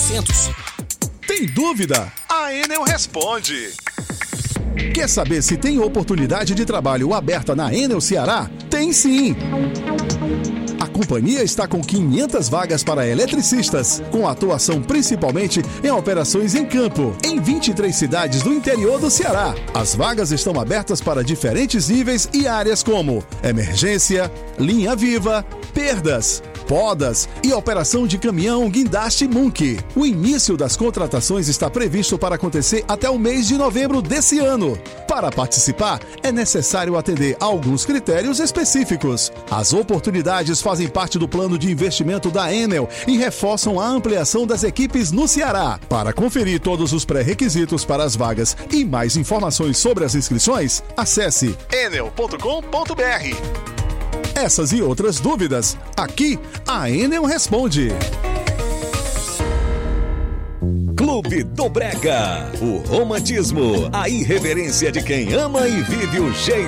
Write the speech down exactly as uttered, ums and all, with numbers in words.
novecentos. Tem dúvida? A Enel responde. Quer saber se tem oportunidade de trabalho aberta na Enel Ceará? Tem sim! A companhia está com quinhentas vagas para eletricistas, com atuação principalmente em operações em campo, em vinte e três cidades do interior do Ceará. As vagas estão abertas para diferentes níveis e áreas como emergência, linha viva, perdas, podas e operação de caminhão guindaste Munk. O início das contratações está previsto para acontecer até o mês de novembro desse ano. Para participar, é necessário atender a alguns critérios específicos. As oportunidades fazem parte do plano de investimento da Enel e reforçam a ampliação das equipes no Ceará. Para conferir todos os pré-requisitos para as vagas e mais informações sobre as inscrições, acesse enel ponto com ponto br. Essas e outras dúvidas, aqui a Enel responde. Clube do Brega, o romantismo, a irreverência de quem ama e vive o jeito